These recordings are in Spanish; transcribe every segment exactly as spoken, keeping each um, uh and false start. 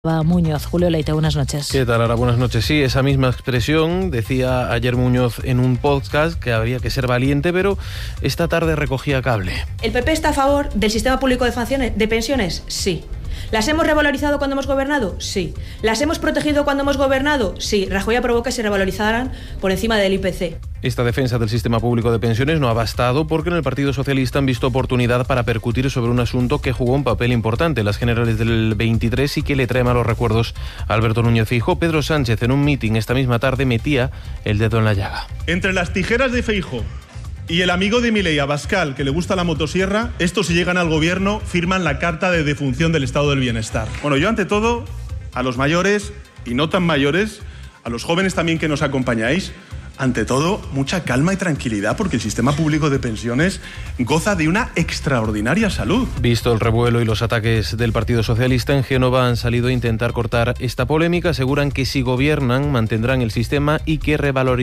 Muñoz. Julio Leite, buenas noches. ¿Qué tal, Ara? Buenas noches. Sí, esa misma expresión decía ayer Muñoz en un podcast, que había que ser valiente, pero esta tarde recogía cable. ¿El P P está a favor del sistema público de pensiones? Sí. ¿Las hemos revalorizado cuando hemos gobernado? Sí. ¿Las hemos protegido cuando hemos gobernado? Sí. Rajoy aprobó que se revalorizaran por encima del I P C. Esta defensa del sistema público de pensiones no ha bastado porque en el Partido Socialista han visto oportunidad para percutir sobre un asunto que jugó un papel importante en las generales del veintitrés y que le trae malos recuerdos a Alberto Núñez Feijóo. Pedro Sánchez, en un mitin esta misma tarde, metía el dedo en la llaga. Entre las tijeras de Feijóo y el amigo de Milei, Abascal, que le gusta la motosierra, estos, si llegan al gobierno, firman la carta de defunción del estado del bienestar. Bueno, yo ante todo, a los mayores y no tan mayores, a los jóvenes también que nos acompañáis, ante todo, mucha calma y tranquilidad, porque el sistema público de pensiones goza de una extraordinaria salud. Visto el revuelo y los ataques del Partido Socialista, en Génova han salido a intentar cortar esta polémica. Aseguran que si gobiernan mantendrán el sistema y que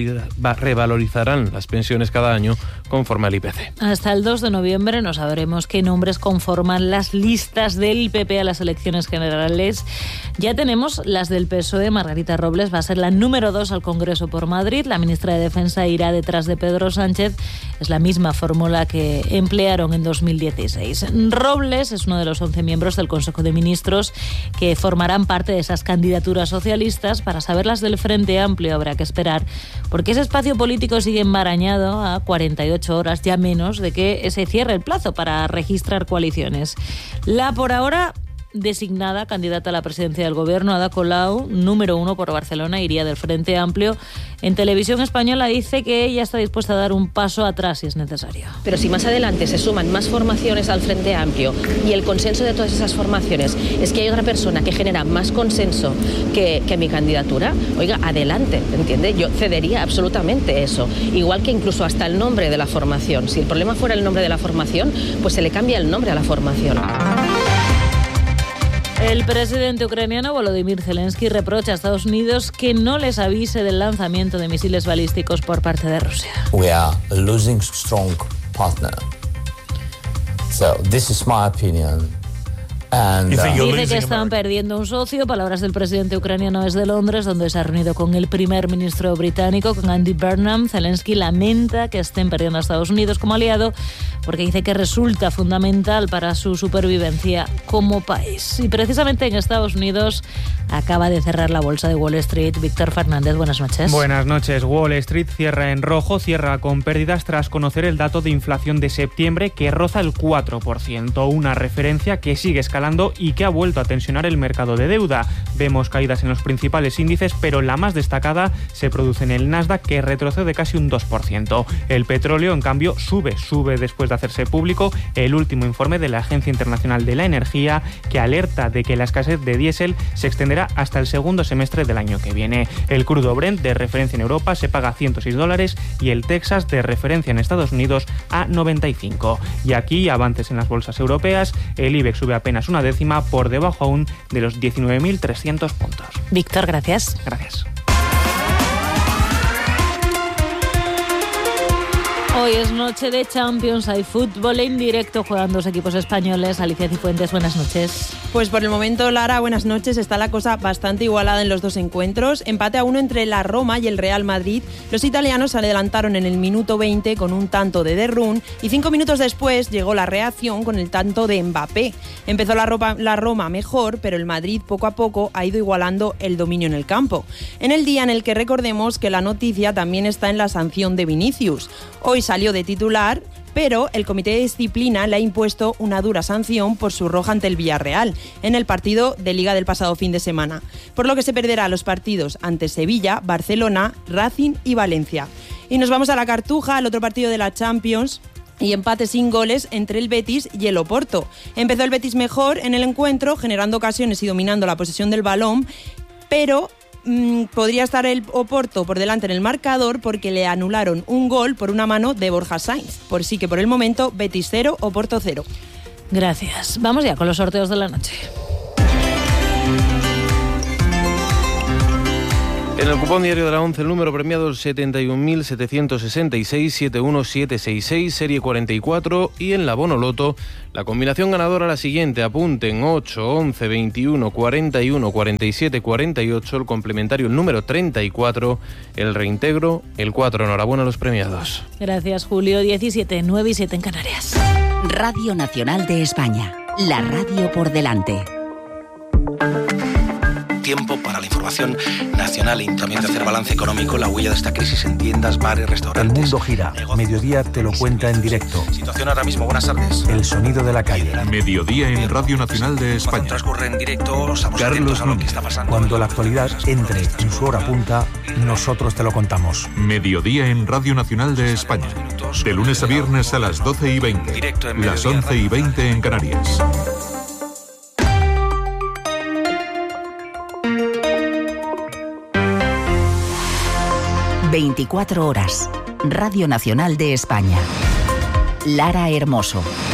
revalorizarán las pensiones cada año conforme al I P C. Hasta el dos de noviembre no sabremos qué nombres conforman las listas del P P a las elecciones generales. Ya tenemos las del P S O E. Margarita Robles va a ser la número dos al Congreso por Madrid. La ministra de Defensa irá detrás de Pedro Sánchez. Es la misma fórmula que emplearon en dos mil dieciséis. Robles es uno de los once miembros del Consejo de Ministros que formarán parte de esas candidaturas socialistas. Para saber las del Frente Amplio habrá que esperar, porque ese espacio político sigue embarañado a cuarenta y ocho horas, ya menos, de que se cierre el plazo para registrar coaliciones. La por ahora designada candidata a la presidencia del gobierno, Ada Colau, número uno por Barcelona, iría del Frente Amplio. En Televisión Española dice que ella está dispuesta a dar un paso atrás si es necesario. Pero si más adelante se suman más formaciones al Frente Amplio y el consenso de todas esas formaciones es que hay otra persona que genera más consenso que, que mi candidatura, oiga, adelante, ¿entiende? Yo cedería absolutamente eso. Igual que incluso hasta el nombre de la formación. Si el problema fuera el nombre de la formación, pues se le cambia el nombre a la formación. El presidente ucraniano Volodymyr Zelensky reprocha a Estados Unidos que no les avise del lanzamiento de misiles balísticos por parte de Rusia. We are losing strong partner. So this is my opinion. And, uh, Dice que están perdiendo un socio. Palabras del presidente ucraniano desde Londres, donde se ha reunido con el primer ministro británico, con Andy Burnham. Zelensky lamenta que estén perdiendo a Estados Unidos como aliado, porque dice que resulta fundamental para su supervivencia como país. Y precisamente en Estados Unidos acaba de cerrar la bolsa de Wall Street. Víctor Fernández, buenas noches. Buenas noches. Wall Street cierra en rojo, cierra con pérdidas tras conocer el dato de inflación de septiembre, que roza el cuatro por ciento, una referencia que sigue escalando y que ha vuelto a tensionar el mercado de deuda. Vemos caídas en los principales índices, pero la más destacada se produce en el Nasdaq, que retrocede casi un dos por ciento. El petróleo, en cambio, sube, sube después de hacerse público el último informe de la Agencia Internacional de la Energía, que alerta de que la escasez de diésel se extenderá hasta el segundo semestre del año que viene. El crudo Brent, de referencia en Europa, se paga a ciento seis dólares y el Texas, de referencia en Estados Unidos, a noventa y cinco. Y aquí, avances en las bolsas europeas, el IBEX sube apenas una décima, por debajo aún de los diecinueve mil trescientos puntos. Víctor, gracias. Gracias. Hoy es noche de Champions, hay fútbol en directo, juegan dos equipos españoles. Alicia Cifuentes, buenas noches. Pues por el momento, Lara, buenas noches. Está la cosa bastante igualada en los dos encuentros. Empate a uno entre la Roma y el Real Madrid. Los italianos se adelantaron en el minuto veinte con un tanto de De Roon y cinco minutos después llegó la reacción con el tanto de Mbappé. Empezó la, Roma, la Roma mejor, pero el Madrid poco a poco ha ido igualando el dominio en el campo. En el día en el que recordemos que la noticia también está en la sanción de Vinicius. Hoy salió de titular, pero el Comité de Disciplina le ha impuesto una dura sanción por su roja ante el Villarreal en el partido de Liga del pasado fin de semana, por lo que se perderá los partidos ante Sevilla, Barcelona, Racing y Valencia. Y nos vamos a la Cartuja, al otro partido de la Champions, y empate sin goles entre el Betis y el Oporto. Empezó el Betis mejor en el encuentro, generando ocasiones y dominando la posesión del balón, pero podría estar el Oporto por delante en el marcador porque le anularon un gol por una mano de Borja Sainz. Por sí que por el momento Betis cero, Oporto cero. Gracias. Vamos ya con los sorteos de la noche. En En el cupón diario de la once, el número premiado es setenta y un mil setecientos sesenta y seis, setenta y uno mil setecientos sesenta y seis, serie cuarenta y cuatro, y en la Bonoloto la combinación ganadora la siguiente: apunten ocho, once, veintiuno, cuarenta y uno, cuarenta y siete, cuarenta y ocho, el complementario el número treinta y cuatro, el reintegro el cuatro. Enhorabuena a los premiados. Gracias, Julio. diecisiete, nueve y siete en Canarias. Radio Nacional de España, la radio por delante. Tiempo para la información nacional y también de hacer balance económico, la huella de esta crisis en tiendas, bares, restaurantes. El mundo gira. Mediodía te lo cuenta en directo. Situación ahora mismo, buenas tardes. El sonido de la calle. Mediodía en Radio Nacional de España. Transcurre en directo, estamos Carlos atentos a lo que Núñez. está pasando. Cuando la actualidad entre en su hora punta, nosotros te lo contamos. Mediodía en Radio Nacional de España. De lunes a viernes a las doce y veinte. Directo en Las Mediodía once y veinte en Canarias. veinticuatro horas. Radio Nacional de España. Lara Hermoso.